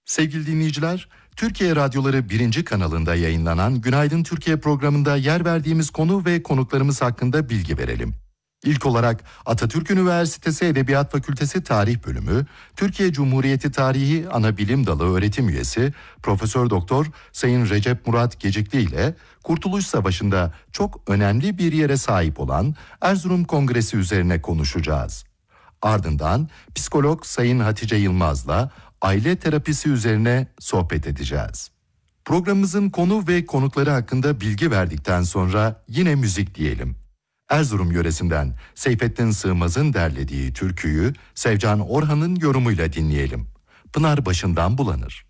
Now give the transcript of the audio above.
Sevgili dinleyiciler, Türkiye Radyoları 1. kanalında yayınlanan Günaydın Türkiye programında yer verdiğimiz konu ve konuklarımız hakkında bilgi verelim. İlk olarak Atatürk Üniversitesi Edebiyat Fakültesi Tarih Bölümü, Türkiye Cumhuriyeti Tarihi Anabilim Dalı öğretim üyesi Profesör Doktor Sayın Recep Murat Gecikli ile Kurtuluş Savaşı'nda çok önemli bir yere sahip olan Erzurum Kongresi üzerine konuşacağız. Ardından psikolog Sayın Hatice Yılmaz'la aile terapisi üzerine sohbet edeceğiz. Programımızın konu ve konukları hakkında bilgi verdikten sonra yine müzik diyelim. Erzurum yöresinden Seyfettin Sığmaz'ın derlediği türküyü Sevcan Orhan'ın yorumuyla dinleyelim. Pınar başından bulanır.